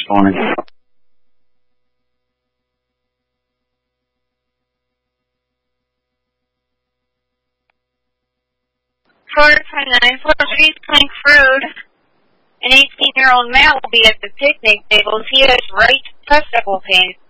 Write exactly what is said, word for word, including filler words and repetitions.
responding. four twenty-nine, Fort Street, Plank Road. An eighteen-year-old male will be at the picnic table. He has right testicle pain.